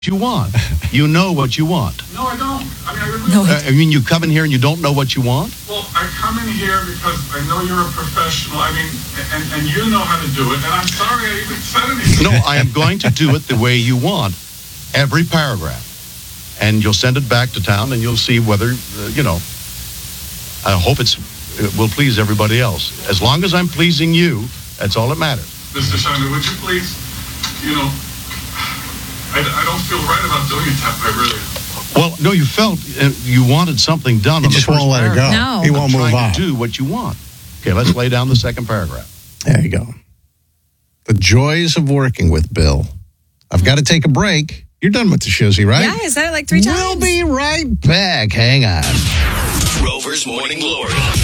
you want. You know what you want. No, I don't. I mean, I really I mean, you come in here and you don't know what you want? Well, I come in here because I know you're a professional. I mean, and you know how to do it. And I'm sorry I even said anything. No, I am going to do it the way you want. Every paragraph. And you'll send it back to town and you'll see whether, I hope it will please everybody else. As long as I'm pleasing you, that's all that matters. Mr. Shiner, would you please, I don't feel right about doing it, Tap. I really. Well, no, you felt you wanted something done. He just won't let her go. No. He won't move on. Trying to do what you want. Okay, let's lay down the second paragraph. There you go. The joys of working with Bill. I've got to take a break. You're done with the shizzy, right? Yeah, I said it like 3 times. We'll be right back. Hang on. Rover's Morning Glory.